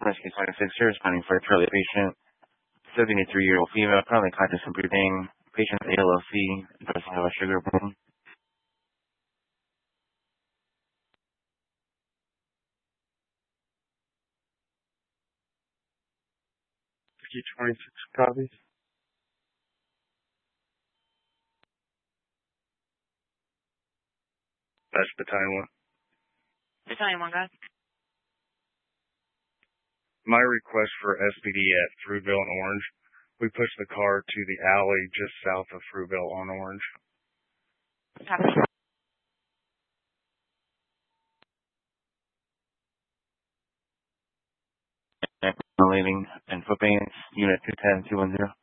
Rescue 26 here, responding for a Charlie patient, 73-year-old female, currently conscious and breathing. Patient's ALOC, doesn't have a sugar problem. Rescue 26 copies. That's Battalion 1. Battalion 1, guys. My request for SPD at Fruitville and Orange. We pushed the car to the alley just south of Fruitville on Orange. Copy. Leaving and foot pains, unit 210-210.